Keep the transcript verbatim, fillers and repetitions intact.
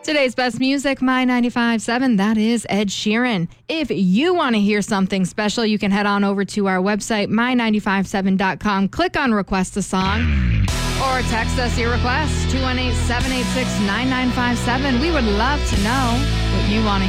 Today's best music, My ninety-five point seven, that is Ed Sheeran. If you want to hear something special, you can head on over to our website, my nine five seven dot com. Click on Request a Song or text us your request, two one eight, seven eight six, nine nine five seven. We would love to know what you want to